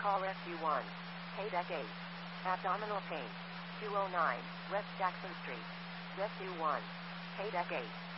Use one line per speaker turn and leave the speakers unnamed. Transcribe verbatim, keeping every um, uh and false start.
Call Rescue one. Headache eight. Abdominal pain. two oh nine, West Jackson Street. Rescue one. Headache eight.